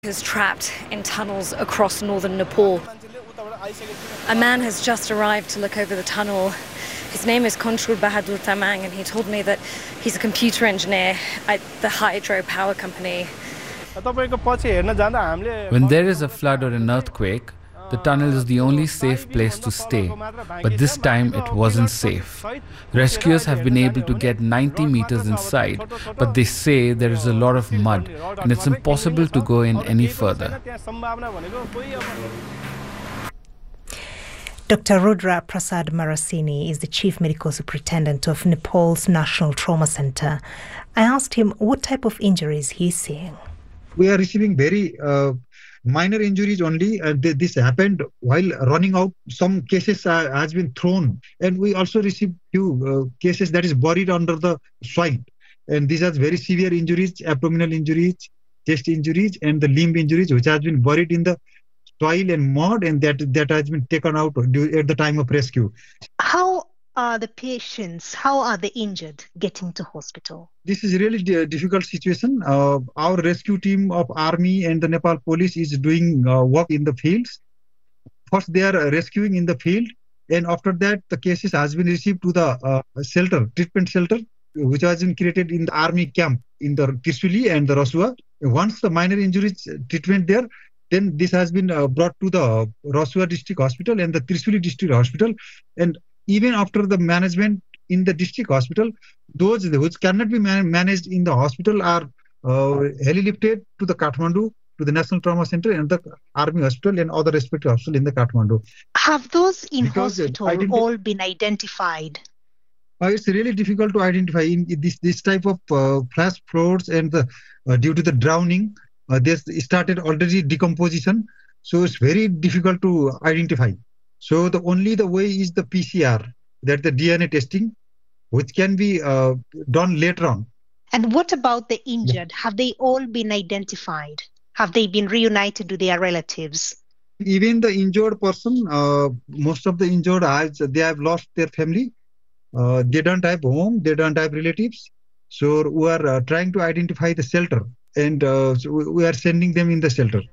is trapped in tunnels across northern Nepal. A man has just arrived to look over the tunnel. His name is Konchul Bahadur Tamang, and he told me that he's a computer engineer at the hydropower company. When there is a flood or an earthquake, the tunnel is the only safe place to stay. But this time it wasn't safe. Rescuers have been able to get 90 meters inside, but they say there is a lot of mud and it's impossible to go in any further. Dr. Rudra Prasad Marasini is the Chief Medical Superintendent of Nepal's National Trauma Center. I asked him what type of injuries he's seeing. We are receiving very minor injuries only. This happened while running out. Some cases has been thrown, and we also received few cases that is buried under the soil. And these are very severe injuries, abdominal injuries, chest injuries, and the limb injuries, which has been buried in the soil and mud, and that has been taken out at the time of rescue. How are the patients, how are the injured getting to hospital? This is really a difficult situation. Our rescue team of Army and the Nepal Police is doing work in the fields. First, they are rescuing in the field, and after that, the cases has been received to the treatment shelter, which has been created in the Army camp in the Trishuli and the Rasua. Once the minor injuries treatment there, then this has been brought to the Rasua District Hospital and the Trishuli District Hospital. And even after the management in the district hospital, those which cannot be managed in the hospital are heli-lifted to the Kathmandu, to the National Trauma Center and the Army Hospital and other respective hospitals in the Kathmandu. Have those in hospital all been identified? It's really difficult to identify in this type of flash floods and due to the drowning. They started already decomposition, so it's very difficult to identify. So the way is the PCR, that the DNA testing, which can be done later on. And what about the injured? Have they all been identified? Have they been reunited to their relatives? Even the injured person, most of the injured, they have lost their family. They don't have home, they don't have relatives. So we are trying to identify the shelter, and so we are sending them in the shelter.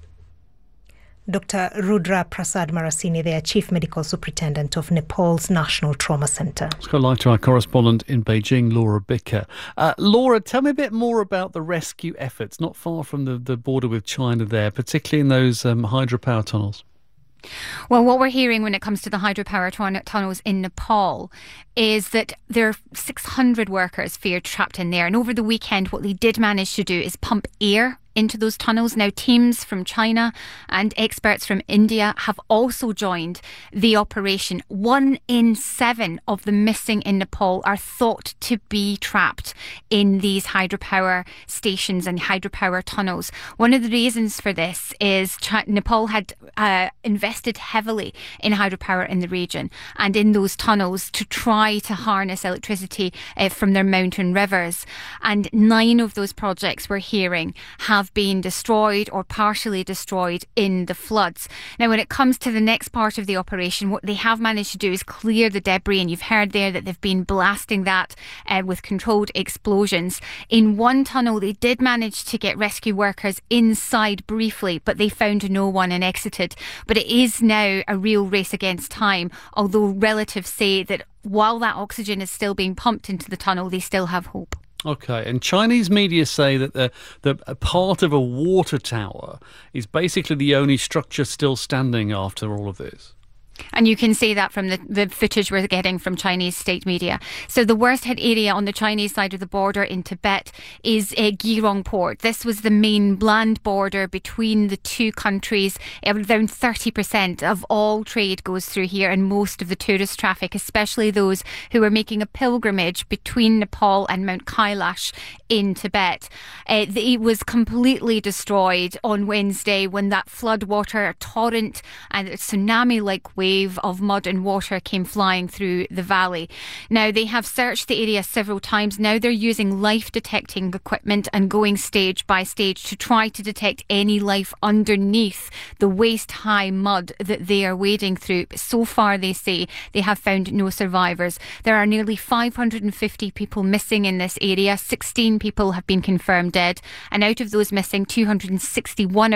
Dr. Rudra Prasad Marasini, their Chief Medical Superintendent of Nepal's National Trauma Center. Let's go live to our correspondent in Beijing, Laura Bicker. Laura, tell me a bit more about the rescue efforts, not far from the border with China there, particularly in those hydropower tunnels. Well, what we're hearing when it comes to the hydropower tunnels in Nepal is that there are 600 workers feared trapped in there. And over the weekend, what they did manage to do is pump air into those tunnels. Now, teams from China and experts from India have also joined the operation. 1 in 7 of the missing in Nepal are thought to be trapped in these hydropower stations and hydropower tunnels. One of the reasons for this is Nepal had invested heavily in hydropower in the region and in those tunnels to try to harness electricity from their mountain rivers. And 9 of those projects we're hearing have been destroyed or partially destroyed in the floods. Now, when it comes to the next part of the operation, what they have managed to do is clear the debris, and you've heard there that they've been blasting that with controlled explosions. In one tunnel, they did manage to get rescue workers inside briefly, but they found no one and exited. But it is now a real race against time, although relatives say that while that oxygen is still being pumped into the tunnel, they still have hope. Okay, and Chinese media say that the part of a water tower is basically the only structure still standing after all of this. And you can see that from the footage we're getting from Chinese state media. So the worst hit area on the Chinese side of the border in Tibet is Girong Port. This was the main land border between the two countries. Around 30% of all trade goes through here, and most of the tourist traffic, especially those who are making a pilgrimage between Nepal and Mount Kailash in Tibet. It was completely destroyed on Wednesday when that floodwater torrent and tsunami-like wave wave of mud and water came flying through the valley. Now, they have searched the area several times. Now they're using life-detecting equipment and going stage by stage to try to detect any life underneath the waist-high mud that they are wading through. But so far, they say they have found no survivors. There are nearly 550 people missing in this area. 16 people have been confirmed dead. And out of those missing, 261